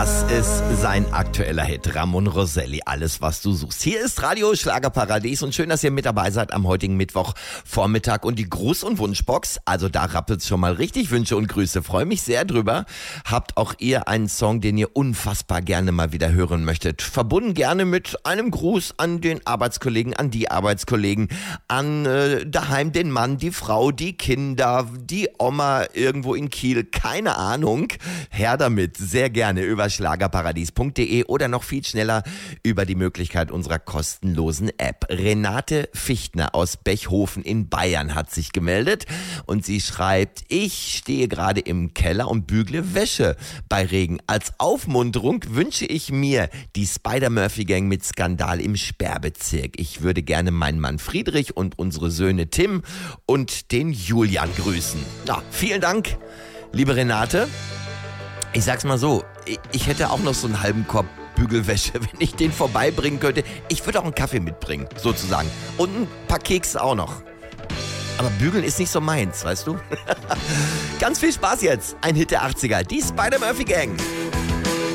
Das ist sein aktueller Hit, Ramon Roselli, alles was du suchst. Hier ist Radio Schlagerparadies und schön, dass ihr mit dabei seid am heutigen Mittwochvormittag. Und die Gruß- und Wunschbox, also da rappelt's schon mal richtig, Wünsche und Grüße, freue mich sehr drüber. Habt auch ihr einen Song, den ihr unfassbar gerne mal wieder hören möchtet? Verbunden gerne mit einem Gruß an den Arbeitskollegen, an die Arbeitskollegen, an daheim den Mann, die Frau, die Kinder, die Oma irgendwo in Kiel, keine Ahnung. Her damit, sehr gerne über schlagerparadies.de oder noch viel schneller über die Möglichkeit unserer kostenlosen App. Renate Fichtner aus Bechhofen in Bayern hat sich gemeldet und sie schreibt: Ich stehe gerade im Keller und bügle Wäsche bei Regen. Als Aufmunterung wünsche ich mir die Spider-Murphy-Gang mit Skandal im Sperrbezirk. Ich würde gerne meinen Mann Friedrich und unsere Söhne Tim und den Julian grüßen. Ja, vielen Dank, liebe Renate. Ich sag's mal so, ich hätte auch noch so einen halben Korb Bügelwäsche, wenn ich den vorbeibringen könnte. Ich würde auch einen Kaffee mitbringen, sozusagen. Und ein paar Kekse auch noch. Aber bügeln ist nicht so meins, weißt du? Ganz viel Spaß jetzt. Ein Hit der 80er, die Spider-Murphy Gang.